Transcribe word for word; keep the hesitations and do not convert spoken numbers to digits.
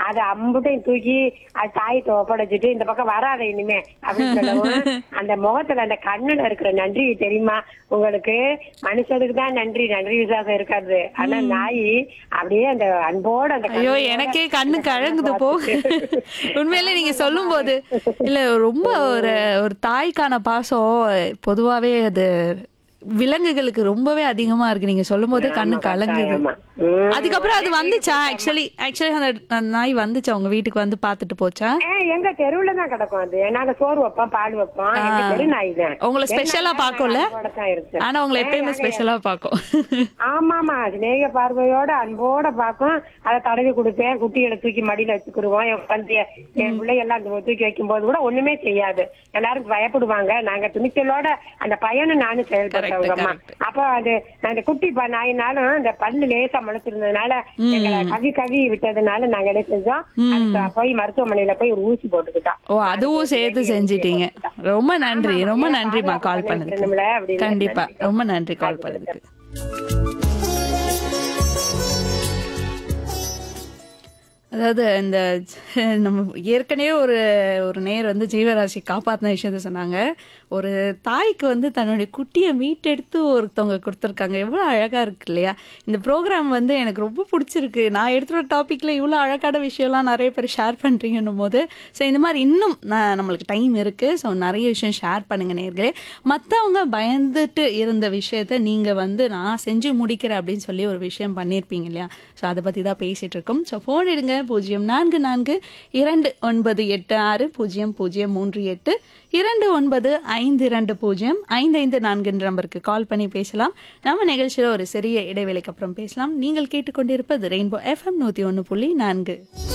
அதை அம்புட்டையும் தூக்கி அது தாயத்தை ஒப்படைச்சிட்டு இந்த பக்கம் வராத இனிமே அப்படின்னு சொல்லவும் அந்த முகத்துல அந்த கண்ணுல இருக்கிற நன்றி தெரியுமா உங்களுக்கு? மனுஷனுக்கு தான் நன்றி நன்றி விசுவாசம் இருக்காது. ஆனா நாய் அப்படியே அந்த அன்போட அந்த ஐயோ எனக்கே கண்ணு கழங்குது போ. உண்மையிலே நீங்க சொல்லும் போது இல்ல ரொம்ப ஒரு ஒரு தாய்க்கான பாசம் பொதுவாவே அது விலங்குகளுக்கு ரொம்பவே அதிகமா இருக்கு. நீங்க சொல்லும் போது கண்ணு கலங்குது. அதுக்கப்புறம் அது வந்துச்சா? ஆக்சுவலி ஆக்சுவலி அந்த நாய் வந்துச்சா உங்க வீட்டுக்கு வந்து பாத்துட்டு போச்சா? எங்க தெருவுல தான் கிடக்கும். அது நாங்க சோறு வைப்போம் பால் வைப்போம். எங்க தெரு நாய் தான். உங்களை ஸ்பெஷலா பாக்கும்ல? ஆனா உங்களை எப்பயுமே ஸ்பெஷலா பாக்கும். ஆமாமா சிநேக பார்வையோட அன்போட பாக்கும். அதை தடவி கொடுப்பேன். குட்டிகளை தூக்கி மடியில வச்சுக்கிடுவோம். என் குழந்தைய என் பிள்ளையெல்லாம் தூக்கி வைக்கும் போது கூட ஒண்ணுமே செய்யாது. எல்லாரும் பயப்படுவாங்க. நாங்க துணிச்சலோட அந்த பையனை நானும் செயல்படுறவங்கம்மா. அப்போ அது அந்த குட்டி நாயினாலும் அந்த பல்லு லேசா முளைச்சிருந்ததுனால எங்களை கவி கவி விட்டதுனால நாங்க என்ன செஞ்சோம், போய் மருத்துவமனையில போய் ஒரு ஊசி போட்டுக்கிட்டோம். ஓ அதுவும் சேர்த்து செஞ்சிட்டீங்க. ரொம்ப நன்றி ரொம்ப நன்றிமா கால் பண்ணதுக்கு. கண்டிப்பா ரொம்ப நன்றி கால் பண்ணதுக்கு. அதாவது இந்த நம்ம ஏற்கனவே ஒரு ஒரு நேர் வந்து ஜீவராசி காப்பாத்தின விஷயத்த சொன்னாங்க. ஒரு தாய்க்கு வந்து தன்னுடைய குட்டியை மீட்டெடுத்து ஒருத்தவங்க கொடுத்துருக்காங்க. எவ்வளோ அழகா இருக்கு இல்லையா? இந்த ப்ரோக்ராம் வந்து எனக்கு ரொம்ப பிடிச்சிருக்கு. நான் எடுத்துகிற டாப்பிக்ல இவ்வளோ அழகான விஷயம்லாம் நிறைய பேர் ஷேர் பண்ணுறீங்கன்னும் போது ஸோ இந்த மாதிரி இன்னும் நான் நம்மளுக்கு டைம் இருக்குது. ஸோ நிறைய விஷயம் ஷேர் பண்ணுங்க நேர்களே. மற்றவங்க பயந்துட்டு இருந்த விஷயத்த நீங்கள் வந்து நான் செஞ்சு முடிக்கிறேன் அப்படின்னு சொல்லி ஒரு விஷயம் பண்ணியிருப்பீங்க இல்லையா? ஸோ அதை பற்றி தான் பேசிகிட்டு இருக்கோம். ஸோ ஃபோன் எடுங்க பூஜ்ஜியம் நான்கு நான்கு இரண்டு ஒன்பது எட்டு ஆறு பூஜ்ஜியம் பூஜ்ஜியம் மூன்று எட்டு இரண்டு ஒன்பது ஐந்து இரண்டு பூஜ்ஜியம் ஐந்து ஐந்து நான்கு என்ற நம்பருக்கு கால் பண்ணி பேசலாம். நம்ம நிகழ்ச்சியில் ஒரு சிறிய இடைவேளைக்கு அப்புறம் பேசலாம். நீங்கள் கேட்டுக்கொண்டிருப்பது ரெயின்போ எஃப்எம் நூற்றி ஒன்று புள்ளி நான்கு.